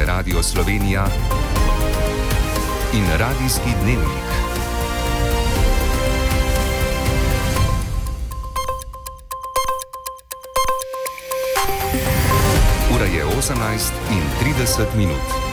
je Radio Slovenija in Radijski dnevnik. Ura je 18:30.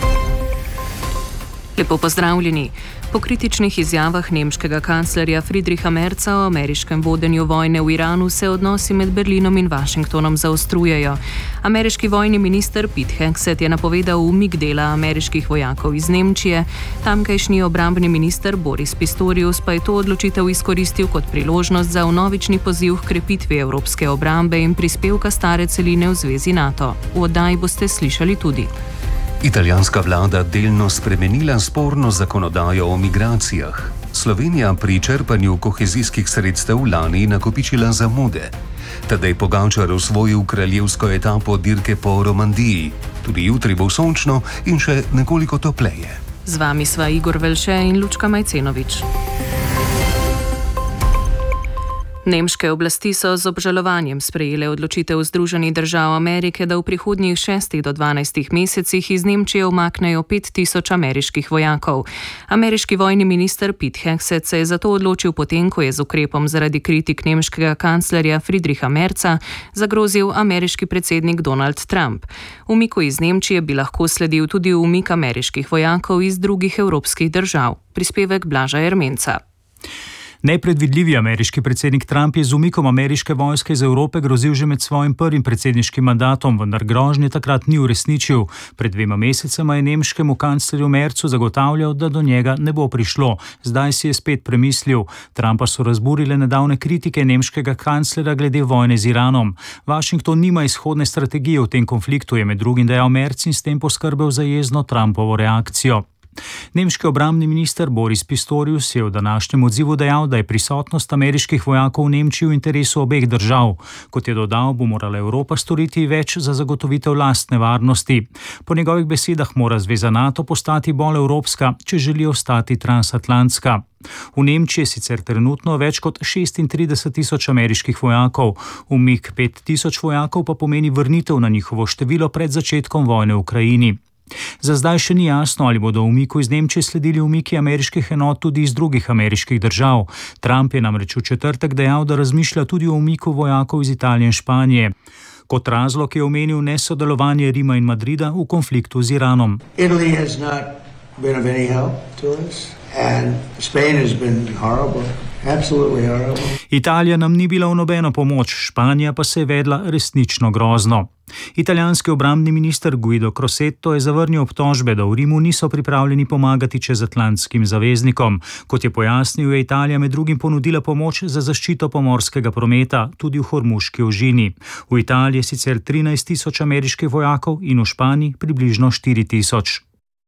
Lepo pozdravljeni. Po kritičnih izjavah nemškega kanclerja Friedricha Merza o ameriškem vodenju vojne v Iranu se odnosi med Berlinom in Washingtonom zaostrujejo. Ameriški vojni minister Pete Hegseth je napovedal umik dela ameriških vojakov iz Nemčije, tamkajšnji obrambni minister Boris Pistorius pa je to odločitev izkoristil kot priložnost za vnovični poziv k krepitvi evropske obrambe in prispevka stare celine v zvezi NATO. V oddaji boste slišali tudi: Italijanska vlada delno spremenila sporno zakonodajo o migracijah. Slovenija pri črpanju kohezijskih sredstev lani nakopičila zamude. Tadej Pogačar osvojil kraljevsko etapo dirke po Romandiji. Tudi jutri bo sončno in še nekoliko topleje. Z vami sva Igor Velše in Lučka Majcenovič. Nemške oblasti so z obžalovanjem sprejele odločitev Združenih držav Amerike, da v prihodnjih 6 do 12 mesecih iz Nemčije umaknejo 5000 ameriških vojakov. Ameriški vojni minister Pete Hegseth se je zato odločil potem, ko je z ukrepom zaradi kritik nemškega kanclerja Friedricha Merza zagrozil ameriški predsednik Donald Trump. Umiku iz Nemčije bi lahko sledil tudi umik ameriških vojakov iz drugih evropskih držav. Prispevek Blaža Ermenca. Nepredvidljivi ameriški predsednik Trump je z umikom ameriške vojske iz Evrope grozil že med svojim prvim predsedniškim mandatom, vendar grožnje takrat ni uresničil. Pred 2 mesecema je nemškemu kanclerju Merzu zagotavljal, da do njega ne bo prišlo. Zdaj si je spet premislil. Trumpa so razburile nedavne kritike nemškega kanclerja glede vojne z Iranom. Washington nima izhodne strategije v tem konfliktu, je med drugim dejal Merz in s tem poskrbel za jezno Trumpovo reakcijo. Nemški obrambni minister Boris Pistorius je v današnjem odzivu dejal, da je prisotnost ameriških vojakov v Nemčiji v interesu obeh držav. Kot je dodal, bo morala Evropa storiti več za zagotovitev lastne varnosti. Po njegovih besedah mora zveza NATO postati bolj evropska, če želi ostati transatlantska. V Nemčiji je sicer trenutno več kot 36 000 ameriških vojakov. Umik 5000 vojakov pa pomeni vrnitev na njihovo število pred začetkom vojne v Ukrajini. Za zdaj še ni jasno, ali bodo umiku iz Nemčije sledili umiki ameriških enot tudi iz drugih ameriških držav. Trump je namreč v četrtek dejal, da razmišlja tudi o umiku vojakov iz Italije in Španije. Kot razlog je omenil nesodelovanje Rima in Madrida v konfliktu z Iranom. Italy has not been of any help to us and Spain has been horrible. Absolutely horrible. Italija nam ni bila v nobeno pomoč, Španija pa se je vedla resnično grozno. Italijanski obrambni minister Guido Crosetto je zavrnil obtožbe, da v Rimu niso pripravljeni pomagati čezatlantskim zaveznikom. Kot je pojasnil, je Italija med drugim ponudila pomoč za zaščito pomorskega prometa, tudi v Hormuški ožini. V Italiji je sicer 13 000 ameriških vojakov in v Španiji približno 4 000.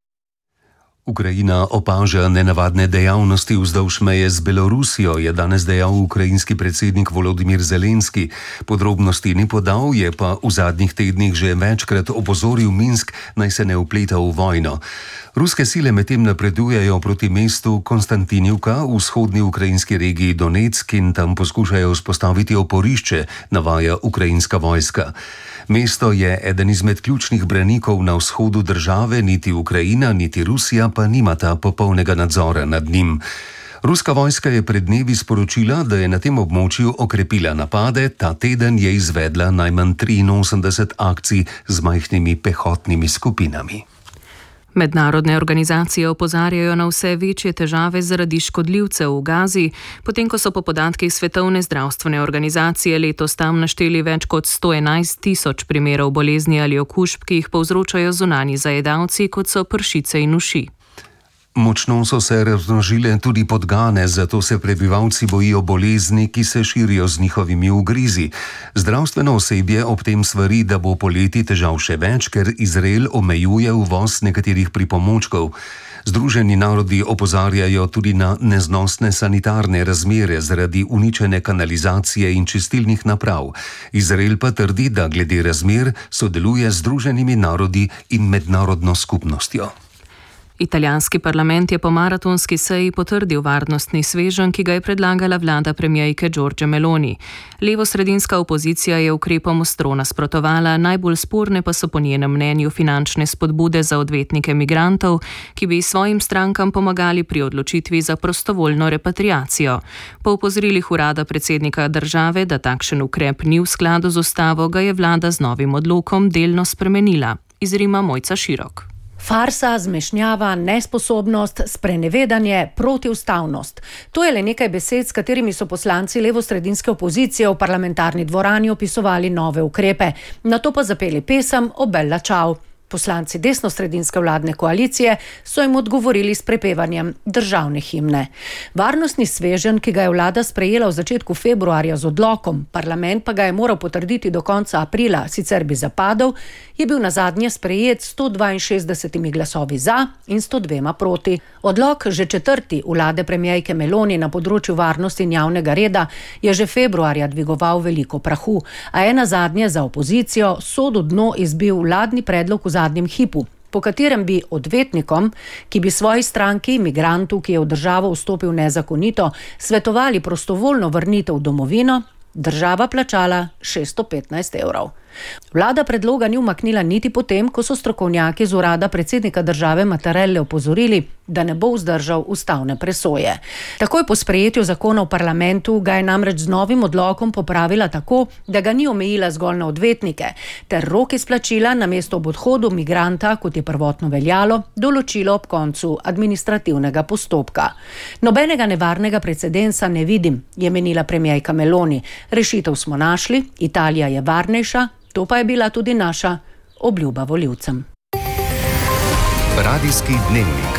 Ukrajina opaža nenavadne dejavnosti vzdolž meje z Belorusijo, je danes dejal ukrajinski predsednik Volodimir Zelenski. Podrobnosti ni podal, je pa v zadnjih tednih že večkrat opozoril Minsk, naj se ne vpleta v vojno. Ruske sile medtem napredujejo proti mestu Konstantinivka v vzhodni ukrajinski regiji Donetsk in tam poskušajo vzpostaviti oporišče, navaja ukrajinska vojska. Mesto je eden izmed ključnih branikov na vzhodu države, niti Ukrajina, niti Rusija pa nimata popolnega nadzora nad njim. Ruska vojska je pred dnevi sporočila, da je na tem območju okrepila napade, ta teden je izvedla najmanj 83 akcij z majhnimi pehotnimi skupinami. Mednarodne organizacije opozarjajo na vse večje težave zaradi škodljivcev v Gazi, potem ko so po podatkih Svetovne zdravstvene organizacije letos tam našteli več kot 111 000 primerov bolezni ali okužb, ki jih povzročajo zunanji zajedavci, kot so pršice in uši. Močno so se razmnožile tudi podgane, zato se prebivalci bojijo bolezni, ki se širijo z njihovimi ugrizi. Zdravstveno osebje ob tem svari, da bo poleti težav še več, ker Izrael omejuje uvoz nekaterih pripomočkov. Združeni narodi opozarjajo tudi na neznosne sanitarne razmere zaradi uničene kanalizacije in čistilnih naprav. Izrael pa trdi, da glede razmer sodeluje z Združenimi narodi in mednarodno skupnostjo. Italijanski parlament je po maratonski seji potrdil varnostni sveženj, ki ga je predlagala vlada premijejke Giorgie Meloni. Levosredinska opozicija je ukrepom ostro nasprotovala, najbolj sporne pa so po njenem mnenju finančne spodbude za odvetnike migrantov, ki bi svojim strankam pomagali pri odločitvi za prostovoljno repatriacijo. Po opozorilih urada predsednika države, da takšen ukrep ni v skladu z ustavo, ga je vlada z novim odlokom delno spremenila. Iz Rima Mojca Širok. Farsa, zmešnjava, nesposobnost, sprenevedanje, protiustavnost. To je le nekaj besed, s katerimi so poslanci levosredinske opozicije v parlamentarni dvorani opisovali nove ukrepe. Nato pa zapeli pesem O bella ciao. Poslanci desnosredinske vladne koalicije so jim odgovorili s prepevanjem državne himne. Varnostni sveženj, ki ga je vlada sprejela v začetku februarja z odlokom, parlament pa ga je moral potrditi do konca aprila, sicer bi zapadel, je bil nazadnje sprejet 162 glasovi za in 102 proti. Odlok, že četrti vlade premijejke Meloni na področju varnosti in javnega reda, je že februarja dvigoval veliko prahu, a je nazadnje za opozicijo sodu dno izbil vladni predlog v zadnjem hipu, po katerem bi odvetnikom, ki bi svoji stranki, migrantu, ki je v državo vstopil nezakonito, svetovali prostovoljno vrnitev v domovino, država plačala 615 evrov. Vlada predloga ni umaknila niti potem, ko so strokovnjaki z urada predsednika države Mattarelle opozorili, da ne bo vzdržal ustavne presoje. Takoj po sprejetju zakona v parlamentu ga je namreč z novim odlokom popravila tako, da ga ni omejila zgolj na odvetnike, ter rok izplačila namesto ob odhodu migranta, kot je prvotno veljalo, določilo ob koncu administrativnega postopka. Nobenega nevarnega precedensa ne vidim, je menila premijejka Meloni. Rešitev smo našli, Italija je varnejša, to pa je bila tudi naša obljuba volivcem. Radijski dnevnik.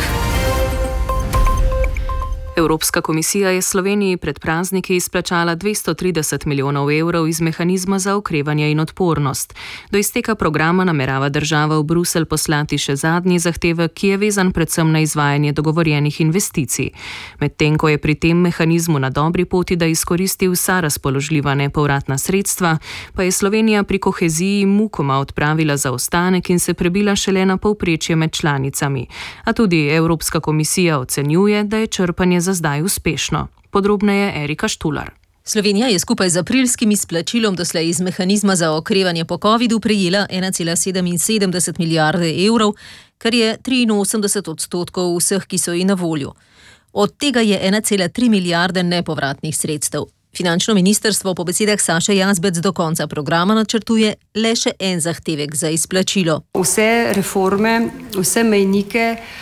Evropska komisija je Sloveniji pred prazniki izplačala 230 milijonov evrov iz mehanizma za okrevanje in odpornost. Do izteka programa namerava država v Bruselj poslati še zadnji zahtevek, ki je vezan predvsem na izvajanje dogovorjenih investicij. Medtem ko je pri tem mehanizmu na dobri poti, da izkoristi vsa razpoložljiva nepovratna sredstva, pa je Slovenija pri koheziji mukoma odpravila zaostanek in se prebila šele na povprečje med članicami. A tudi Evropska komisija ocenjuje, da je črpanje za zdaj uspešno. Podrobneje Erika Štular. Slovenija je skupaj z aprilskim izplačilom doslej iz mehanizma za okrevanje po covidu prejela 1,77 milijarde evrov, kar je 83% vseh, ki so ji na voljo. Od tega je 1,3 milijarde nepovratnih sredstev. Finančno ministrstvo po besedah Saše Jazbec do konca programa načrtuje le še en zahtevek za izplačilo. Vse reforme, vse mejnike